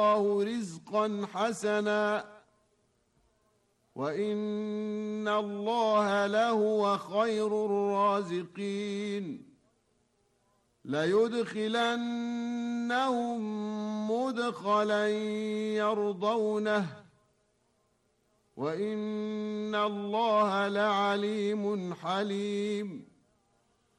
الله رزقا حسنا وإن الله لهو خير الرازقين ليدخلنهم مدخلا يرضونه وإن الله لعليم حليم